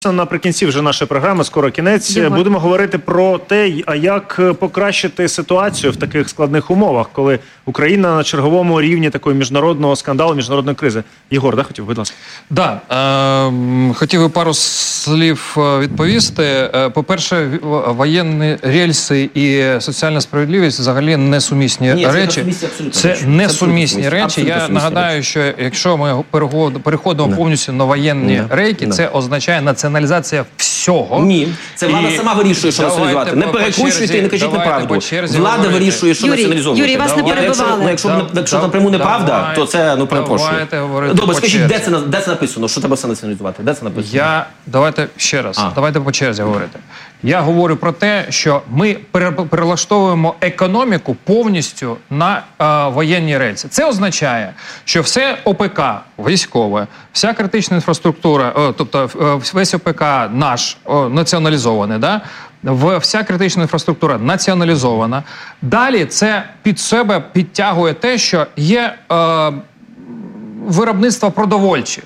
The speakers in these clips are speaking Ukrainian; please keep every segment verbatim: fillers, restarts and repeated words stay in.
Наприкінці вже нашої програми, скоро кінець, Єгор. будемо говорити про те, а як покращити ситуацію в таких складних умовах, коли Україна на черговому рівні такої міжнародного скандалу, міжнародної кризи. Єгор, да, хотів, будь ласка? Да, е, хотів би пару слів відповісти. По-перше, воєнні рельси і соціальна справедливість взагалі несумісні Ні, речі. Це, це несумісні речі. Абсолютно Я нагадаю, речі. що якщо ми переходимо Не. повністю на воєнні Не. рейки, Не. це означає націоналізація всього. Ні, це влада І сама вирішує, що давайте націоналізувати. Не по- по перекручуйте черзі, і не кажіть давайте неправду. по черзі Влада говорити. вирішує, що Юрій, націоналізовувати. Юрій, вас не Давайте. перебивали. Ну, якщо, Да, якщо да, напряму неправда, давайте, то це, ну, перепрошую. давайте говорити Добре, по скажіть, черзі. де це, де це написано? Що треба все націоналізувати? Де це написано? Я давайте ще раз. А. Давайте по черзі говорити. Я говорю про те, що ми пере- перелаштовуємо економіку повністю на е, воєнні рельси. Це означає, що все ОПК військове, вся критична інфраструктура, о, тобто е, весь ОПК наш о, націоналізований, да? В- вся критична інфраструктура націоналізована. Далі це під себе підтягує те, що є е, виробництва продовольчі,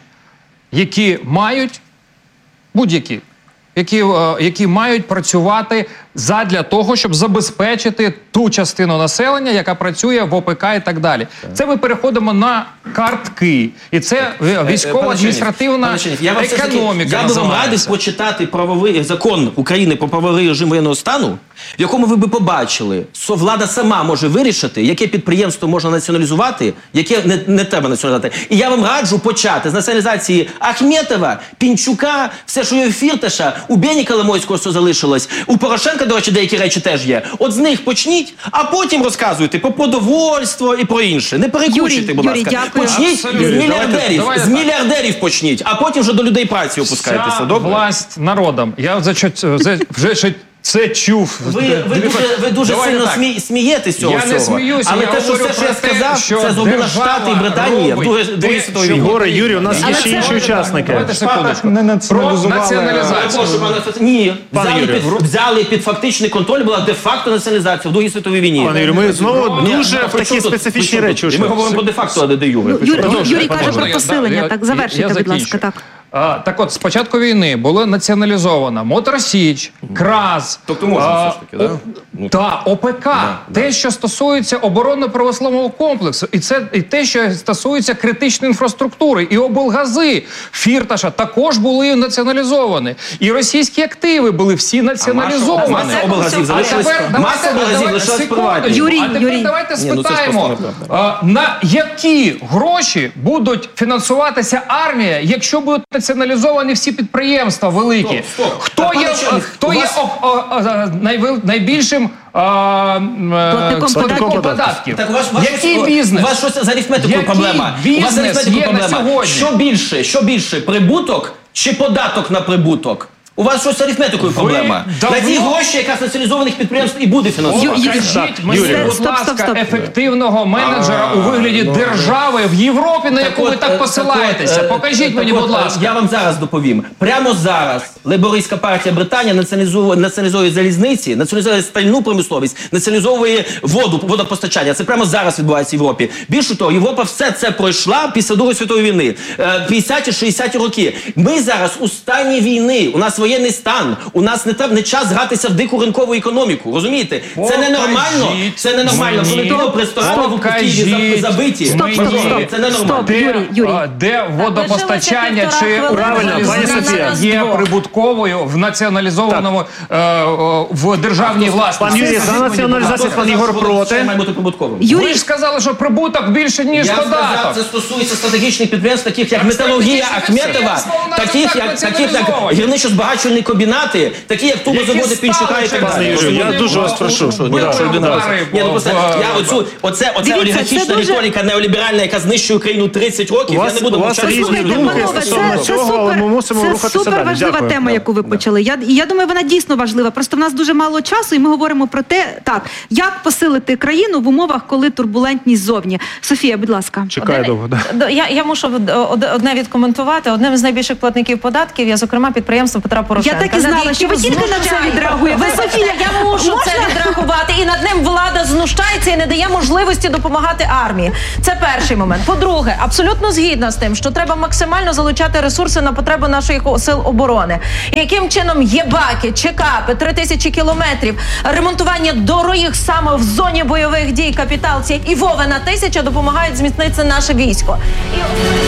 які мають будь-які, які, е, які мають працювати задля того, щоб забезпечити ту частину населення, яка працює в ОПК і так далі. Це ми переходимо на картки. І це військово-адміністративна економіка. Я би вам радив називається. почитати правовий закон України про правовий режим воєнного стану, в якому ви би побачили, що влада сама може вирішити, яке підприємство можна націоналізувати, яке не, не треба націоналізувати. І я вам раджу почати з націоналізації Ахметова, Пінчука, все, що є у Фірташа, у Бені Коломойського, що залишилось, у Порошенка, до речі, деякі речі теж є. От з них почніть, а потім розказуйте про продовольство і про інше. Не перекручуйте, Юрій, будь Юрій, ласка. дякую. Почніть з Абсолютно. мільярдерів, Давайте- з мільярдерів почніть, а потім вже до людей праці опускайтеся. Вся Добре? власть народом. Я вже, вже, вже ще це чув. Ви, ви дуже, ви дуже Давайте сильно так. смі, смієтесь з цього Я не всього. сміюся, Але я те, що говорю все, що я про те, сказав, що це зробила держава Штати і Британія в робить Другій- Другій те, світовій що війні. Єгоре, Юрій, у нас є Але ще це- інші учасники. Давайте секундочку. не Про націоналізували. націоналізацію. Прошу, пане Фе- Ні, Пане взяли Юрію, під, в- взяли під фактичний контроль, була де-факто націоналізація в Другій світовій війні. Пане Юрію, ми знову Ні, дуже а в при такі чому тут- специфічні при чому речі тут? І ушли. ми говоримо про де-факто, а не де юре. Ну, Юрій, Продовжуйте, Юрій каже Можна про я- посилення. я- Так, я- завершуйте, я будь ласка. закінчу. Так. А, так от, з початку війни було націоналізовано Моторсіч, КРАЗ, Тобто можна а, все ж таки, да? о- Ну, та ОПК, те, що стосується оборонно-промислового комплексу, і це і те, що стосується критичної інфраструктури, і облгази Фірташа також були націоналізовані, і російські активи були всі націоналізовані. Маса облгазів А залишилась, тепер давайте- маса облгазів давайте лишилась секундочку. приватні. Юрій, а тепер Юрій. давайте Ні, ну це ж спитаємо, просто неправда. а, на які гроші будуть фінансуватися армія, якщо будуть націоналізовані всі підприємства великі? Стоп, стоп. Хто Так, є, пане Черних, хто у є вас- о, о, о, найвел- найбільшим а, м, е, Платником платником податків. податків? Так у вас, у вас Який щось, бізнес? У вас щось з арифметикою Який проблема. У вас з бізнес арифметикою є на проблема. сьогодні? Що більше? Що більше? Прибуток чи податок на прибуток? У вас щось з арифметикою проблема. давно- На ті гроші, якраз націоналізованих підприємств і буде О, фінансуватися. Покажіть мені, Юрій. будь Стоп, ласка, стоп, стоп. ефективного менеджера у вигляді держави в Європі, на яку ви от, так е, посилаєтеся. от, е, Покажіть так мені, от, будь е, ласка. Я вам зараз доповім. Прямо зараз лейбористська партія Британії націоналізує, націоналізує залізниці, націоналізує стальну промисловість, націоналізовує воду, водопостачання. Це прямо зараз відбувається в Європі. Більше того, Європа все це пройшла після Другої світової війни. Е, п'ятдесяті-шістдесяті роки. Ми зараз у стані війни. У нас воєнний стан. У нас не треба не час гратися в дику ринкову економіку. Розумієте? Це ненормально. Покажіть Це ненормально. мені. Коли того ресторани в Києві Покажіть забиті. Стоп, стоп, Мажори, стоп. Це ненормально. Стоп. Де, Юрій, Юрій. а, де водопостачання лишилося чи півтора Правильно, хвилини. пані залізниця Софія. є Двох. прибутковою в націоналізованому е, о, в державній власності. Пан Юрій, Скажіть за мені, націоналізацію, Хто пан сказав, Ігор, що воно проти. має бути прибутковим? Юрій, Ви ж сказали, що прибуток більше, ніж Я сказав, це податок. стосується стратегічних підприємств, таких як Так, металургія стратегічні Ахметова, підприємства у нас таких і так як, таких як націоналізовані. гірничо-збагачувальні комбінати, такі як турбозаводи Які Пінчука і так стали далі. Пане Юрію, я Вони дуже вас були- прошу. Що, були ні, що людина удари робить? Ні, ну просто в- я оцю, оце, оце Дивіться, олігархічна це дуже- риторика неоліберальна, яка знищує Україну тридцять років, У вас- я не буду у вас мовчати. різні Слухайте, думки панове, стосовно це, це цього, але ми мусимо це рухатися супер далі. важлива Дякую. тема, яку ви почали. Я, і я думаю, вона дійсно важлива. Просто в нас дуже мало часу, і ми говоримо про те, так, як посилити країну в умовах, коли турбулентність ззовні. Софія, будь ласка. Чекає Один- довго, да. Д- Я, я мушу од- од- одне відкоментувати. Одним з найбільших платників податків є, зокрема, підприємство Петра Порошенка. Я так і над знала, що ви яким тільки на це знущаєтесь. відреагуєте. Ви, Софія, я мушу Можна? це відреагувати. І над ним влада знущається і не дає можливості допомагати армії. Це перший момент. По-друге, абсолютно згідна з тим, що треба максимально залучати ресурси на потреби наших сил оборони. І яким чином єбаки, чекапи, три тисячі кілометрів, ремонтування доріг саме в зоні бойових дій, капітал, ці і Вовина тисяча допомагають зміцнити наше військо. І